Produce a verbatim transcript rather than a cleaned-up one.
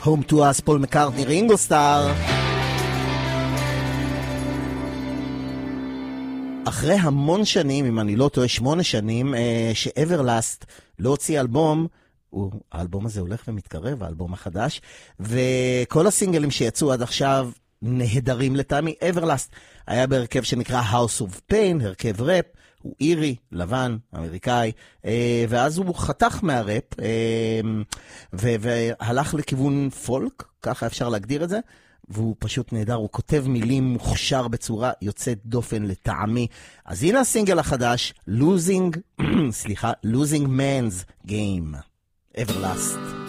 Home to Us, פול מקארטני, רינגו סטאר. אחרי המון שנים, אם אני לא טועה, שמונה שנים, שאברלאסט לא הוציא אלבום, האלבום הזה הולך ומתקרב, האלבום החדש, וכל הסינגלים שיצאו עד עכשיו נהדרים לטעמי. אברלאסט היה בהרכב שנקרא House of Pain, הרכב ראפ, הוא אירי, לבן, אמריקאי, ואז הוא חתך מהראפ, והלך לכיוון פולק, ככה אפשר להגדיר את זה, והוא פשוט נהדר, הוא כותב מילים מוכשר בצורה יוצאת דופן לטעמי. אז הנה הסינגל החדש, Losing, סליחה, Losing Man's Game, Everlast.